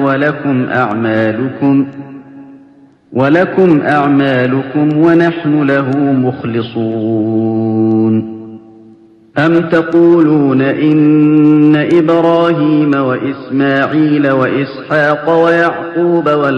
ولكم أعمالكم ونحن له مخلصون. أم تقولون إن إبراهيم وإسماعيل وإسحاق ويعقوب